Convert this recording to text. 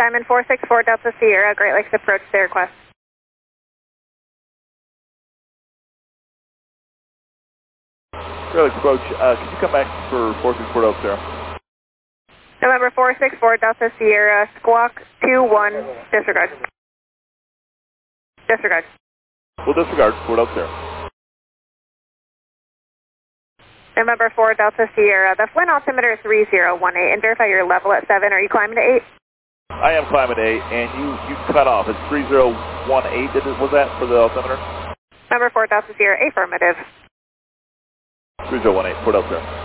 Diamond 464 Delta Sierra, Great Lakes approach to request. Great Lakes approach, can you come back for 464 Delta Sierra? November 464 Delta Sierra, squawk 21, disregard. Disregard. We'll disregard 4 Delta Sierra. November 4 Delta Sierra, the Flint altimeter is 3018, and verify your level at 7. Are you climbing to 8? I am climbing to 8, and you cut off. It's 3018, was that for the altimeter? Number 4 Delta Sierra, affirmative. 3018, 4 Delta Sierra.